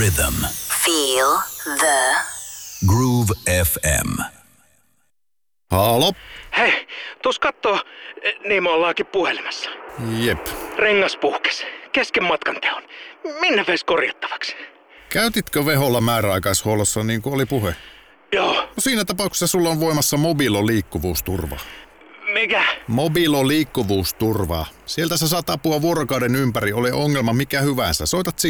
rhythm. Feel the Groove FM. Halo? Hei, tuus kattoo, niin me ollaankin puhelimessa. Jep. Rengas puhkes, kesken matkan teon. Minne veis korjattavaksi? Käytitkö Veholla määräaikaishuollossa niin kuin oli puhe? Joo. No siinä tapauksessa sulla on voimassa Mobilo liikkuvuusturva. Mikä? Mobilo liikkuvuusturva. Sieltä sä saat apua vuorokauden ympäri, ole ongelma mikä hyvänsä. Soitat